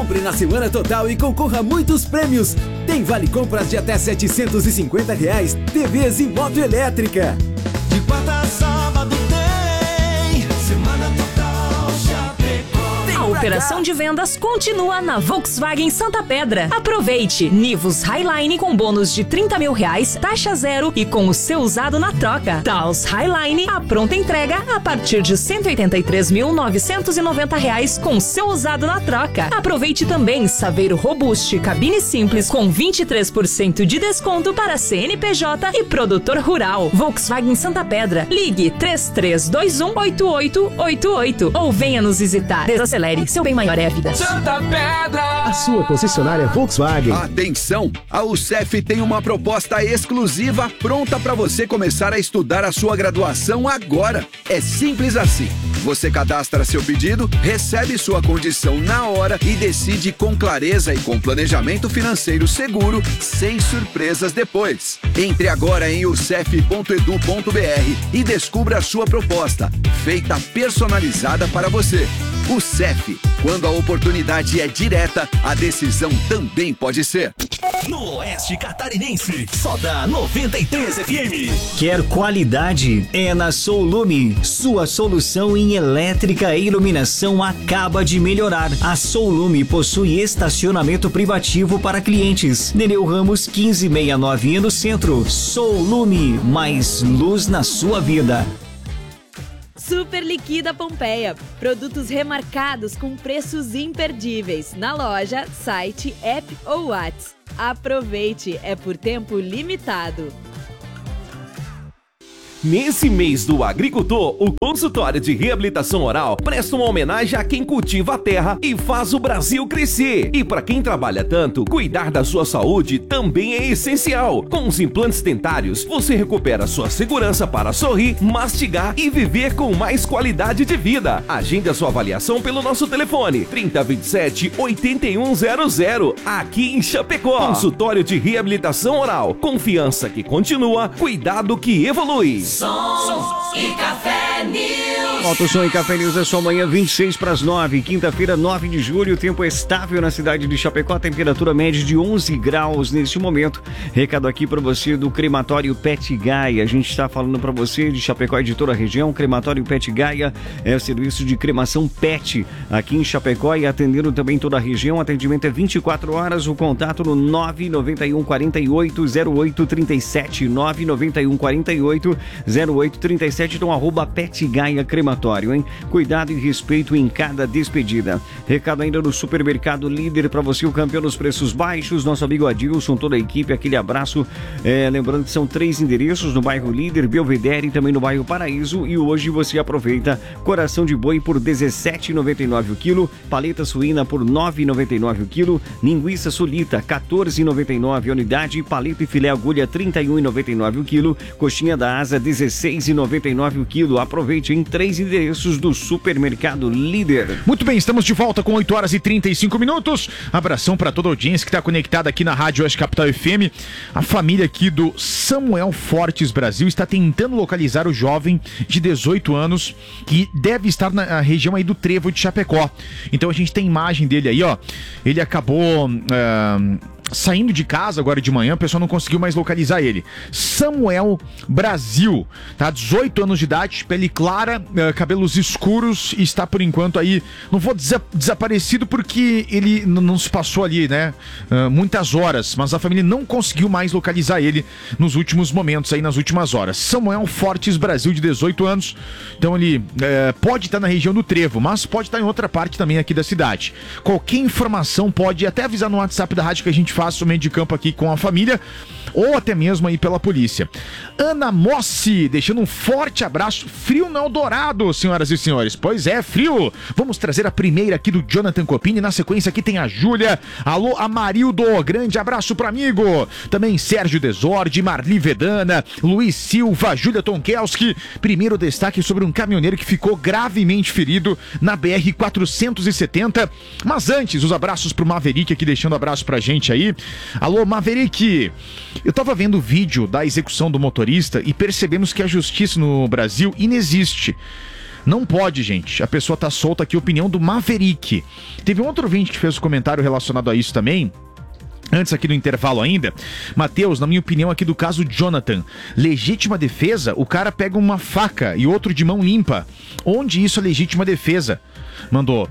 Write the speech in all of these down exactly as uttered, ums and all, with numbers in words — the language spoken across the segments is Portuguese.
Compre na Semana Total e concorra a muitos prêmios. Tem vale compras de até setecentos e cinquenta reais, T Vs e moto elétrica. De quarta a sábado tem Semana Total Chapecó. A operação de vendas continua na Volkswagen Santa Pedra. Aproveite! Nivus Highline com bônus de trinta mil reais, taxa zero e com o seu usado na troca. Taos Highline, a pronta entrega a partir de cento e oitenta e três mil novecentos e noventa reais com seu usado na troca. Aproveite também Saveiro Robuste, cabine simples com vinte e três por cento de desconto para C N P J e produtor rural. Volkswagen Santa Pedra. Ligue três três dois um oito oito oito oito ou venha nos visitar. Desacelere, seu bem maior é a vida. Santa Pedra! A sua concessionária Volkswagen. Atenção! A U C E F tem uma proposta exclusiva pronta para você começar a estudar a sua graduação agora. É simples assim. Você cadastra seu pedido, recebe sua condição na hora e decide com clareza e com planejamento financeiro seguro, sem surpresas depois. Entre agora em u c e f ponto e d u ponto b r e descubra a sua proposta, feita personalizada para você. U C E F, quando a oportunidade é direta, a decisão também pode ser. No Oeste Catarinense, só dá noventa e três F M. Quer qualidade? É na Soulume. Sua solução em elétrica e iluminação acaba de melhorar. A Soulume possui estacionamento privativo para clientes. Nereu Ramos quinze sessenta e nove no centro. Soulume, mais luz na sua vida. Super Liquida Pompeia. Produtos remarcados com preços imperdíveis. Na loja, site, app ou WhatsApp. Aproveite, é por tempo limitado. Nesse mês do agricultor, o consultório de reabilitação oral presta uma homenagem a quem cultiva a terra e faz o Brasil crescer. E para quem trabalha tanto, cuidar da sua saúde também é essencial. Com os implantes dentários, você recupera sua segurança para sorrir, mastigar e viver com mais qualidade de vida. Agende a sua avaliação pelo nosso telefone trinta, vinte e sete, oitenta e um zero zero, aqui em Chapecó. Consultório de reabilitação oral. Confiança que continua, cuidado que evolui. Som e Café News. Volta o Som e Café News é só amanhã, vinte e seis para as nove, quinta-feira, nove de julho. O tempo é estável na cidade de Chapecó, a temperatura média de onze graus neste momento. Recado aqui para você do Crematório Pet Gaia. A gente está falando para você de Chapecó e de toda a região. Crematório Pet Gaia é o serviço de cremação pet aqui em Chapecó e atendendo também toda a região. O atendimento é vinte e quatro horas. O contato no nove nove um quatro oito zero oito três sete, nove nove um quatro oito zero oito três sete, então arroba Pet Gaia Crematório, hein? Cuidado e respeito em cada despedida. Recado ainda do Supermercado Líder para você, o campeão dos preços baixos, nosso amigo Adilson, toda a equipe, aquele abraço. É, lembrando que são três endereços no bairro Líder, Belvedere e também no bairro Paraíso, e hoje você aproveita coração de boi por dezessete reais e noventa e nove centavos o quilo, paleta suína por nove reais e noventa e nove centavos o quilo, linguiça sulita quatorze reais e noventa e nove centavos a unidade, paleta e filé agulha trinta e um reais e noventa e nove centavos o quilo, coxinha da asa dezesseis reais e noventa e nove centavos o quilo. Aproveite em três endereços do Supermercado Líder. Muito bem, estamos de volta com oito horas e trinta e cinco minutos. Abração para toda a audiência que está conectada aqui na Rádio Oeste Capital F M. A família aqui do Samuel Fortes Brasil está tentando localizar o jovem de dezoito anos que deve estar na região aí do Trevo de Chapecó. Então a gente tem imagem dele aí, ó. Ele acabou... Uh... saindo de casa agora de manhã, o pessoal não conseguiu mais localizar ele. Samuel Brasil, tá? dezoito anos de idade, pele clara, uh, cabelos escuros, e está por enquanto aí, não vou dizer desaparecido porque ele n- não se passou ali, né? Uh, muitas horas, mas a família não conseguiu mais localizar ele nos últimos momentos aí, nas últimas horas. Samuel Fortes Brasil, de dezoito anos, então ele uh, pode estar na região do Trevo, mas pode estar em outra parte também aqui da cidade. Qualquer informação pode até avisar no WhatsApp da rádio que a gente faz o meio de campo aqui com a família, ou até mesmo aí pela polícia. Ana Mossi, deixando um forte abraço. Frio no Eldorado, senhoras e senhores. Pois é, frio. Vamos trazer a primeira aqui do Jonathan Copini. Na sequência aqui tem a Júlia. Alô, Amarildo. Grande abraço pro amigo. Também Sérgio Desordi, Marli Vedana, Luiz Silva, Júlia Tonkelski. Primeiro destaque sobre um caminhoneiro que ficou gravemente ferido na B R quatrocentos e setenta. Mas antes, os abraços pro Maverick aqui, deixando abraço pra gente aí. Alô, Maverick. Eu tava vendo o vídeo da execução do motorista e percebemos que a justiça no Brasil inexiste. Não pode, gente. A pessoa tá solta aqui, opinião do Maverick. Teve um outro ouvinte que fez um comentário relacionado a isso também. Antes aqui do intervalo ainda, Matheus, na minha opinião aqui do caso Jonathan, legítima defesa, o cara pega uma faca e outro de mão limpa. Onde isso é legítima defesa? Mandou.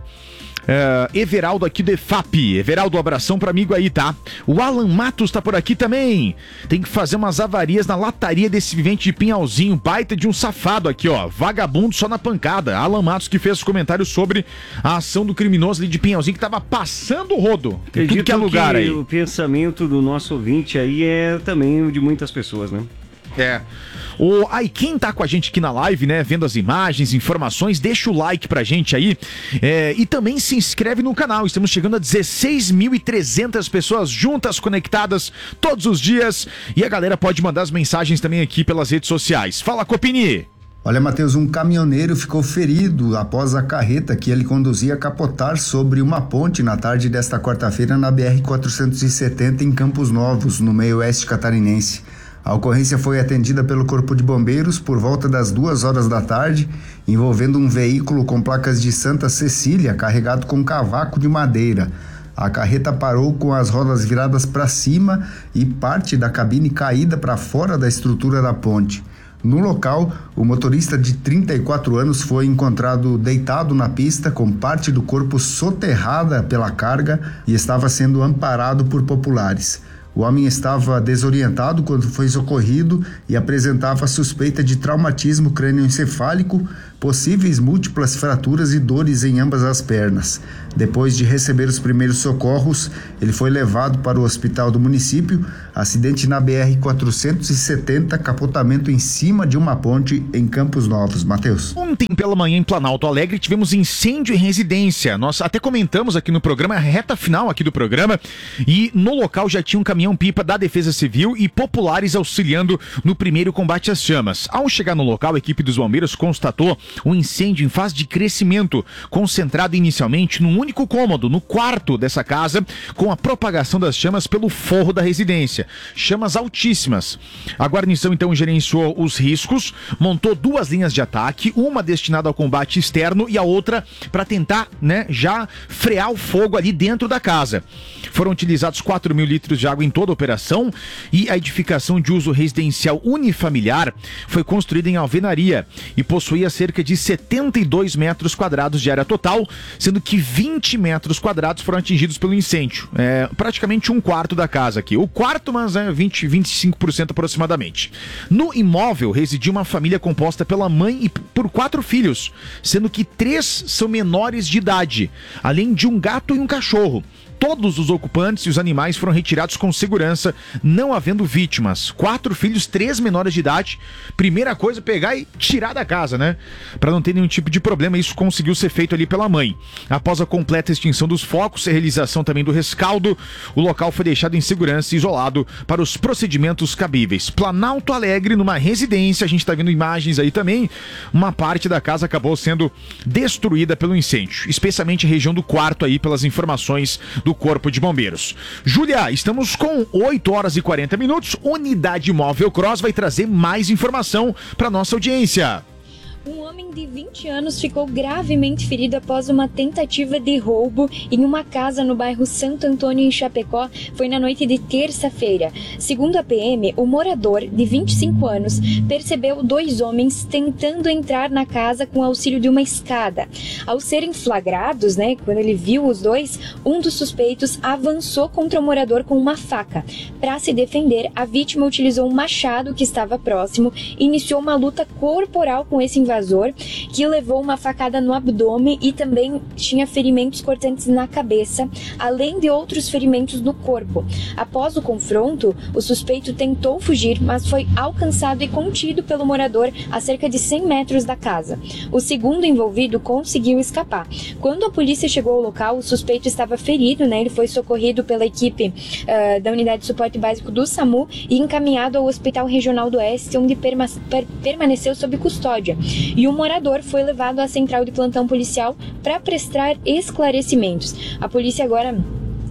Uh, Everaldo aqui do E F A P. Everaldo, um abração pro amigo aí, tá? O Alan Matos tá por aqui também. Tem que fazer umas avarias na lataria desse vivente de Pinhalzinho. Baita de um safado aqui, ó. Vagabundo só na pancada. Alan Matos que fez comentários sobre a ação do criminoso ali de Pinhalzinho que tava passando o rodo. Tem tudo que é lugar que aí. O pensamento do nosso ouvinte aí é também o de muitas pessoas, né? É. O, aí, quem tá com a gente aqui na live, né, vendo as imagens, informações, deixa o like pra gente aí, é, e também se inscreve no canal. Estamos chegando a dezesseis mil e trezentas pessoas juntas, conectadas todos os dias, e a galera pode mandar as mensagens também aqui pelas redes sociais. Fala, Copini! Olha, Matheus, um caminhoneiro ficou ferido após a carreta que ele conduzia capotar sobre uma ponte na tarde desta quarta-feira na B R quatrocentos e setenta em Campos Novos, no meio oeste catarinense. A ocorrência foi atendida pelo Corpo de Bombeiros por volta das duas horas da tarde, envolvendo um veículo com placas de Santa Cecília carregado com cavaco de madeira. A carreta parou com as rodas viradas para cima e parte da cabine caída para fora da estrutura da ponte. No local, o motorista de trinta e quatro anos foi encontrado deitado na pista com parte do corpo soterrada pela carga e estava sendo amparado por populares. O homem estava desorientado quando foi socorrido e apresentava suspeita de traumatismo crânioencefálico, possíveis múltiplas fraturas e dores em ambas as pernas. Depois de receber os primeiros socorros, ele foi levado para o hospital do município. Acidente na B R quatrocentos e setenta, capotamento em cima de uma ponte em Campos Novos. Matheus. Ontem pela manhã em Planalto Alegre tivemos incêndio em residência. Nós até comentamos aqui no programa, a reta final aqui do programa, e no local já tinha um caminhão-pipa da Defesa Civil e populares auxiliando no primeiro combate às chamas. Ao chegar no local, a equipe dos bombeiros constatou um incêndio em fase de crescimento, concentrado inicialmente num único cômodo, no quarto dessa casa, com a propagação das chamas pelo forro da residência. Chamas altíssimas. A guarnição então gerenciou os riscos, montou duas linhas de ataque, uma destinada ao combate externo e a outra para tentar, né, já frear o fogo ali dentro da casa. Foram utilizados quatro mil litros de água em toda a operação e a edificação de uso residencial unifamiliar foi construída em alvenaria e possuía cerca de setenta e dois metros quadrados de área total, sendo que vinte metros quadrados foram atingidos pelo incêndio. É praticamente um quarto da casa aqui. O quarto, mas é vinte, vinte e cinco por cento aproximadamente. No imóvel residia uma família composta pela mãe e por quatro filhos, sendo que três são menores de idade, além de um gato e um cachorro. Todos os ocupantes e os animais foram retirados com segurança, não havendo vítimas. Quatro filhos, três menores de idade. Primeira coisa, pegar e tirar da casa, né? Para não ter nenhum tipo de problema, isso conseguiu ser feito ali pela mãe. Após a completa extinção dos focos e a realização também do rescaldo, o local foi deixado em segurança e isolado para os procedimentos cabíveis. Planalto Alegre, numa residência, a gente está vendo imagens aí também, uma parte da casa acabou sendo destruída pelo incêndio, especialmente a região do quarto aí, pelas informações do Corpo de Bombeiros. Júlia, estamos com oito horas e quarenta minutos. Unidade Móvel Cross vai trazer mais informação para nossa audiência. Um homem de vinte anos ficou gravemente ferido após uma tentativa de roubo em uma casa no bairro Santo Antônio, em Chapecó. Foi na noite de terça-feira. Segundo a P M, o morador, de vinte e cinco anos, percebeu dois homens tentando entrar na casa com auxílio de uma escada. Ao serem flagrados, né, quando ele viu os dois, um dos suspeitos avançou contra o morador com uma faca. Para se defender, a vítima utilizou um machado que estava próximo e iniciou uma luta corporal com esse invasor, que levou uma facada no abdômen e também tinha ferimentos cortantes na cabeça, além de outros ferimentos no corpo. Após o confronto, o suspeito tentou fugir, mas foi alcançado e contido pelo morador a cerca de cem metros da casa. O segundo envolvido conseguiu escapar. Quando a polícia chegou ao local, o suspeito estava ferido, né? Ele foi socorrido pela equipe uh, da Unidade de Suporte Básico do SAMU e encaminhado ao Hospital Regional do Oeste, onde perma per permaneceu sob custódia. E o morador foi levado à central de plantão policial para prestar esclarecimentos. A polícia agora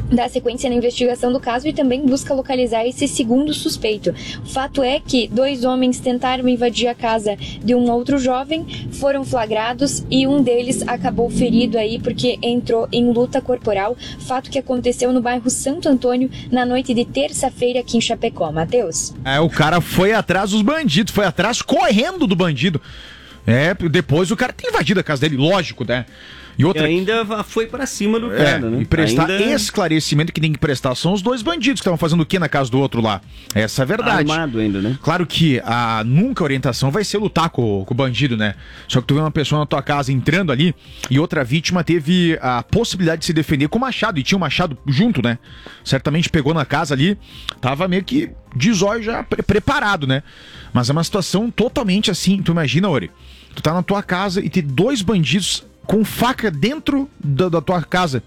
dá sequência na investigação do caso e também busca localizar esse segundo suspeito. O fato é que dois homens tentaram invadir a casa de um outro jovem, foram flagrados e um deles acabou ferido aí porque entrou em luta corporal, fato que aconteceu no bairro Santo Antônio na noite de terça-feira aqui em Chapecó. Matheus? É, o cara foi atrás dos bandidos, foi atrás correndo do bandido. É, depois o cara tem invadido a casa dele, lógico, né? E, outra... e ainda foi pra cima do é, cara, né? E prestar ainda... esclarecimento que tem que prestar são os dois bandidos que estavam fazendo o que na casa do outro lá. Essa é a verdade. Armado ainda, né? Claro que a nunca a orientação vai ser lutar com, com o bandido, né? Só que tu vê uma pessoa na tua casa entrando ali e outra vítima teve a possibilidade de se defender com machado. E tinha um machado junto, né? Certamente pegou na casa ali, tava meio que de zóio já pre- preparado, né? Mas é uma situação totalmente assim. Tu imagina, Ori, tu tá na tua casa e ter dois bandidos com faca dentro da, da tua casa,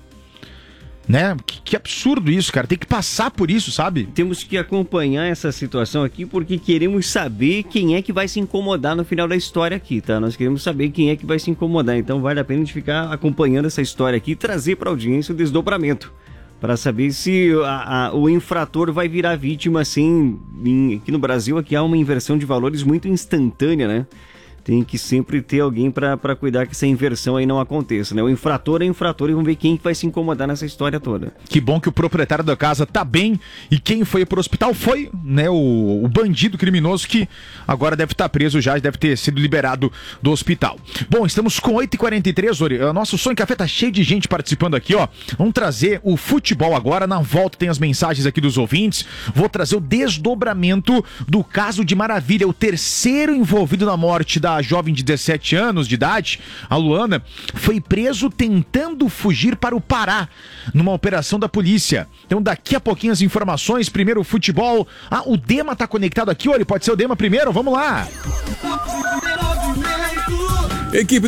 né? Que, que absurdo isso, cara. Tem que passar por isso, sabe? Temos que acompanhar essa situação aqui porque queremos saber quem é que vai se incomodar no final da história aqui, tá? Nós queremos saber quem é que vai se incomodar. Então vale a pena a gente ficar acompanhando essa história aqui e trazer para a audiência o desdobramento, para saber se a, a, o infrator vai virar vítima, assim. Em, aqui no Brasil aqui há uma inversão de valores muito instantânea, né? Tem que sempre ter alguém para cuidar que essa inversão aí não aconteça, né? O infrator é infrator e vamos ver quem vai se incomodar nessa história toda. Que bom que o proprietário da casa tá bem e quem foi pro hospital foi, né, o, o bandido criminoso que agora deve estar preso já, deve ter sido liberado do hospital. Bom, estamos com oito e quarenta e três, Ori. O nosso Sonho Café tá cheio de gente participando aqui, ó. Vamos trazer o futebol agora. Na volta tem as mensagens aqui dos ouvintes. Vou trazer o desdobramento do caso de Maravilha, o terceiro envolvido na morte da jovem de dezessete anos de idade, a Luana, foi preso tentando fugir para o Pará, numa operação da polícia. Então daqui a pouquinho as informações, primeiro o futebol. Ah, o Dema tá conectado aqui, olha, pode ser o Dema primeiro, vamos lá! Equipe